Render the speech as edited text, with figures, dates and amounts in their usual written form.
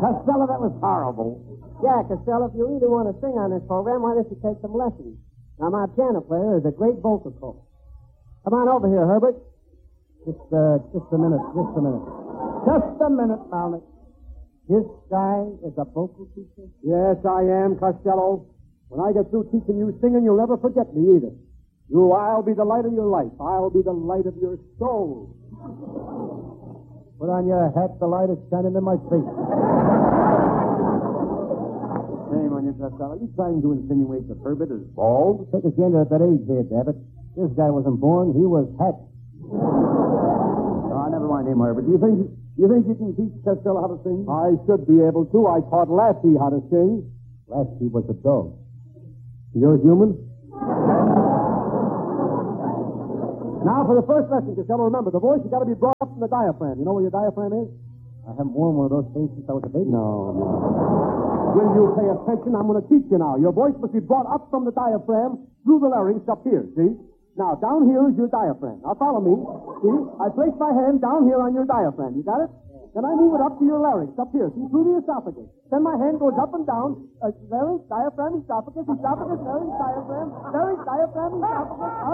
Costello, that was horrible. Yeah, Costello, if you really want to sing on this program, why don't you take some lessons? Now, my piano player is a great vocal coach. Come on over here, Herbert. Just a minute. Just a minute, Malnick. This guy is a vocal teacher? Yes, I am, Costello. When I get through teaching you singing, you'll never forget me either. I'll be the light of your life. I'll be the light of your soul. Put on your hat, the light is shining in my face. Shame on you, Costello. Are you trying to insinuate that Herbert is bald? Take us into at that age here, David. This guy wasn't born, he was hatched. Never mind him, Herbert. Do you think you can teach Costello how to sing? I should be able to. I taught Lassie how to sing. Lassie was a dog. You're human? Now for the first lesson, Costello, remember, the voice has got to be brought up from the diaphragm. You know where your diaphragm is? I haven't worn one of those things since I was a baby. No. Will you pay attention? I'm going to teach you now. Your voice must be brought up from the diaphragm through the larynx up here, see? Now, down here is your diaphragm. Now, follow me. See? I place my hand down here on your diaphragm. You got it? Then I move it up to your larynx, up here, see, through the esophagus. Then my hand goes up and down. Larynx, diaphragm, esophagus, larynx, diaphragm, esophagus, up.